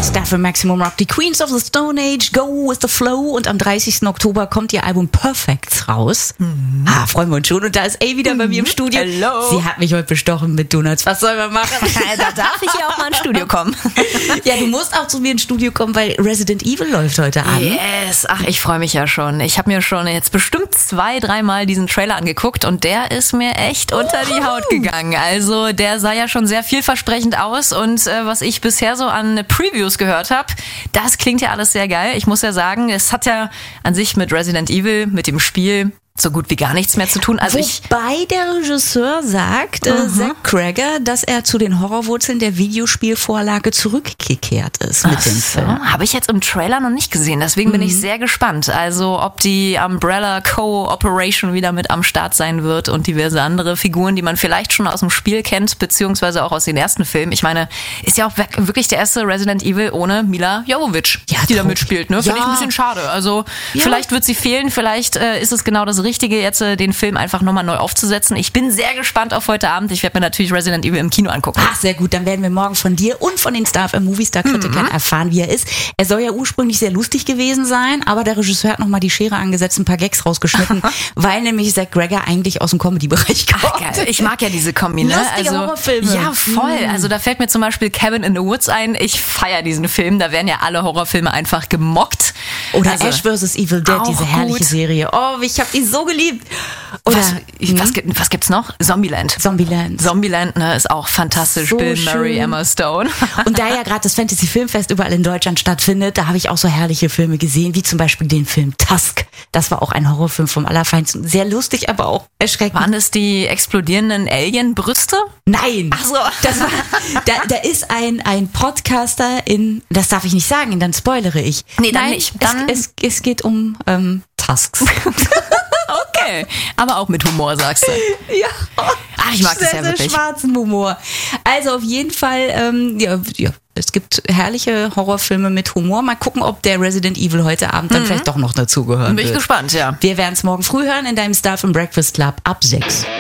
Stuff im Maximum Rock. Die Queens of the Stone Age, Go with the Flow. Und am 30. Oktober kommt ihr Album Perfects raus. Freuen wir uns schon. Und da ist wieder bei mir im Studio. Hello. Sie hat mich heute bestochen mit Donuts. Was soll man machen? Da darf ich ja auch mal ins Studio kommen. Ja, du musst auch zu mir ins Studio kommen, weil Resident Evil läuft heute an. Yes, ach, ich freue mich ja schon. Ich habe mir schon jetzt bestimmt 2-3 Mal diesen Trailer angeguckt und der ist mir echt unter die Haut gegangen. Also der sah ja schon sehr vielversprechend aus und was ich bisher so an Previews gehört habe, das klingt ja alles sehr geil. Ich muss ja sagen, es hat ja an sich mit Resident Evil, mit dem Spiel, so gut wie gar nichts mehr zu tun. Also Wobei der Regisseur sagt, Zach Cregger, dass er zu den Horrorwurzeln der Videospielvorlage zurückgekehrt ist mit dem Film. Habe ich jetzt im Trailer noch nicht gesehen, deswegen bin ich sehr gespannt. Also ob die Umbrella Co-Operation wieder mit am Start sein wird und diverse andere Figuren, die man vielleicht schon aus dem Spiel kennt, beziehungsweise auch aus den ersten Filmen. Ich meine, ist ja auch wirklich der erste Resident Evil ohne Mila Jovovich, die da mitspielt. Ne? Finde ich ein bisschen schade. Also vielleicht wird sie fehlen, vielleicht ist es genau das Richtige, jetzt den Film einfach nochmal neu aufzusetzen. Ich bin sehr gespannt auf heute Abend. Ich werde mir natürlich Resident Evil im Kino angucken. Ach, sehr gut. Dann werden wir morgen von dir und von den Movie-Star-Kritikern erfahren, wie er ist. Er soll ja ursprünglich sehr lustig gewesen sein, aber der Regisseur hat nochmal die Schere angesetzt, ein paar Gags rausgeschnitten, weil nämlich Zach Cregger eigentlich aus dem Comedy-Bereich kommt. Ach, geil. Ich mag ja diese Kombi, ne? Lustige Horrorfilme. Ja, voll. Also da fällt mir zum Beispiel Cabin in the Woods ein. Ich feiere diesen Film. Da werden ja alle Horrorfilme einfach gemockt. Oder Ash vs. Evil Dead, diese herrliche Serie. Oh, ich habe die so geliebt. Oder was gibt's noch? Zombieland, ne, ist auch fantastisch. So Bill Murray, schön. Emma Stone. Und da ja gerade das Fantasy Filmfest überall in Deutschland stattfindet, da habe ich auch so herrliche Filme gesehen, wie zum Beispiel den Film Tusk. Das war auch ein Horrorfilm vom Allerfeinsten. Sehr lustig, aber auch erschreckend. Waren es die explodierenden Alien-Brüste? Nein. Ach so. Das war, da ist ein Podcaster das darf ich nicht sagen, dann spoilere ich. Nee, dann nicht. Es geht um Tusks. Okay, aber auch mit Humor, sagst du. Ja. Ach, ich mag das ja wirklich. Sehr schwarzen Humor. Also auf jeden Fall, es gibt herrliche Horrorfilme mit Humor. Mal gucken, ob der Resident Evil heute Abend dann vielleicht doch noch dazugehören wird. Bin ich gespannt, ja. Wir werden es morgen früh hören in deinem Stuff im Breakfast Club ab 6.